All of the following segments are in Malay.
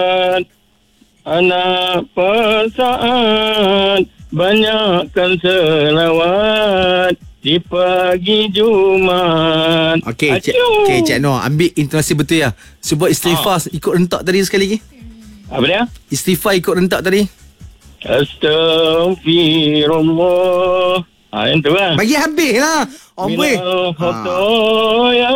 anak pesaat, banyakkan selawat di pagi Jumaat. Okey, Cik Noh, ambil intonasi betul ya. Sebut istighfar ikut rentak tadi sekali lagi. Apa dia? Istighfar ikut rentak tadi. Astaghfirullah. Yang tu lah. Bagi habis lah. Minal khotoya.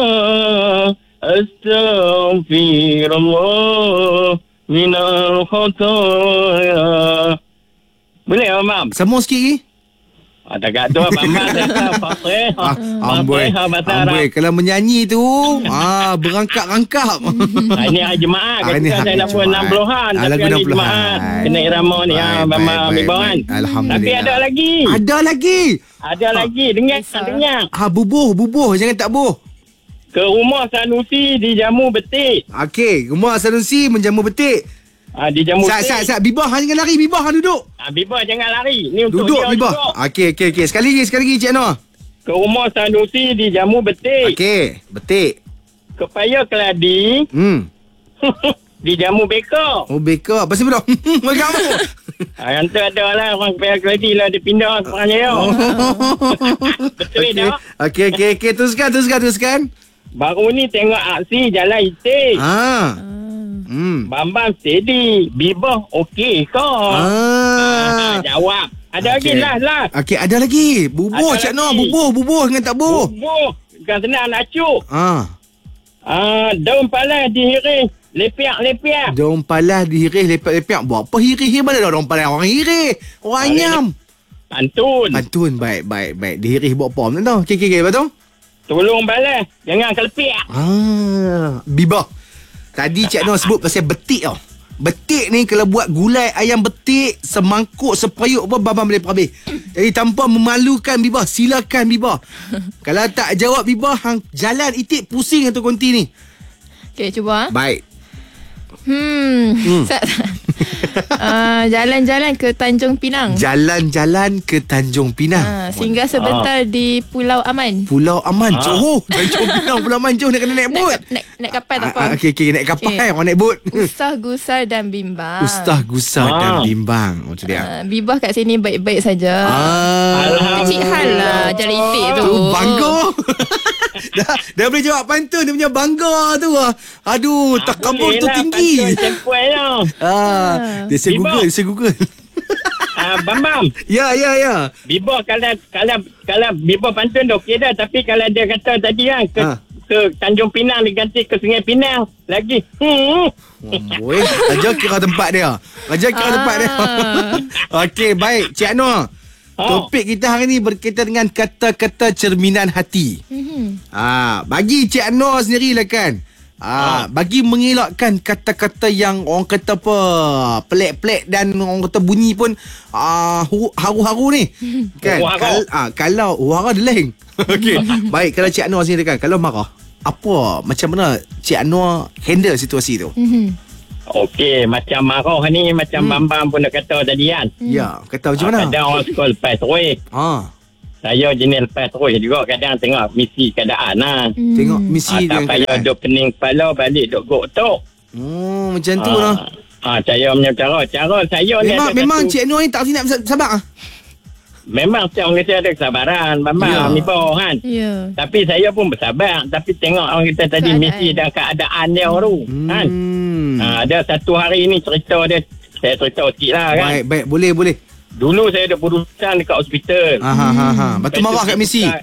Astaghfirullah. Minal khotoya. Boleh Mam? Sambung sikit lagi. Tak kat tu Abang Fatih. Amboi. Kalau menyanyi tu berangkap-rangkap. Ini hari Jumaat. Ini Kata saya nak buat 60-an. Tapi lagu hari 60-an. Jumaat kena irama ni Abang Mibah kan. Alhamdulillah. Tapi ada lagi. Ada lagi. Dengar. Bubuh. Jangan tak buh. Ke rumah Sanusi dijamu betik. Okey, rumah Sanusi menjamu betik. Dijamu betik. Sat. Bibah jangan lari. Bibah duduk. Bibah jangan lari. Ni untuk Duduk dia Bibah. Okey. Sekali lagi Cik Noh. Ke rumah Sanusi dijamu betik. Okey, betik. Ke paya keladi. Dijamu beka. Oh, beka. Apa sebab? Kamu. Yang tu ada lah. Orang paya keladi lah. Dia pindah sebenarnya. Betul tak? Okey. Teruskan. Baru ni tengok aksi Jalan Itik. Bambang steady. Bibah okey ke? Jawab. Ada lagi lah. Okey, ada lagi. Bubuh Ada Cik Noh. lagi. Bubuh dengan tak buh. Bubuh. Bukan senang nak cuk. Daun palas dihiring. Lepiak. Daun palas dihiris lepak-lepak. Buat apa hiris? Mana ada daun palas orang hiris? Orang anyam. Pantun. Baik. Dihiris buat apa? Mana tahu? Okey, betul? Tolong balas. Jangan kelepiak. Bibah. Tadi Cik Noh sebut pasal betik tau. Betik ni kalau buat gulai ayam betik semangkuk sepayuk pun babang boleh habis. Jadi tanpa memalukan Bibah, silakan Bibah. Kalau tak jawab Bibah, hang jalan itik pusing atau konti ni. Okey, cuba. Baik. Jalan-jalan ke Tanjung Pinang. Jalan-jalan ke Tanjung Pinang. Singgah sebentar di Pulau Aman. Pulau Aman, Johor. Tanjung Pinang, Pulau Aman, Johor. Nak kena naik bot. Naik kapal tak apa. Okey, naik kapal. Orang naik bot. Ustaz Gusar dan Bimbang. Ustaz Gusar dan Bimbang. Macam dia. Bibah kat sini baik-baik saja. Kecil hal lah Jalan Itik tu. Bangga. Dah boleh jawab pantun. Dia punya bangga tu. Aduh, takabur tu tinggi. Dia saya Google. Bambang. Ya. Bibah kalau Bibah pantun dah okey dah. Tapi kalau dia kata tadi kan ke Tanjung Pinang diganti ke Sungai Pinang lagi. Raja kira tempat dia. Okey, baik Cik Noh. Topik kita hari ni berkaitan dengan kata-kata cerminan hati. Bagi Cik Noh sendirilah kan. Bagi mengelakkan kata-kata yang orang kata apa pelik-pelik dan orang kata bunyi pun haru-haru ni kan. Kalau wara deleng. Okey. Baik, kalau Cik Anwar sini kan, kalau marah macam mana Cik Anwar handle situasi tu? Okey, macam marah ni macam Bambang pun dah kata tadi kan. Ya, kata macam mana? Kadang orang suka lepas terus. Saya jenis lepas terus juga. Kadang tengok misi keadaan lah. Tengok misi tak payah duk pening kepala balik duk gok-tok. Macam tu lah. Saya punya cara saya ni memang Cik Nur ni tak nak sabar. Memang saya orang kata ada kesabaran Bambang ni bawah kan. Tapi saya pun bersabar. Tapi tengok orang kata tadi misi dan keadaan dia tu kan. Ada satu hari ni cerita dia. Saya cerita sikit lah kan. Baik boleh. Dulu saya ada berurusan dekat hospital. Lepas tu marah kat misi.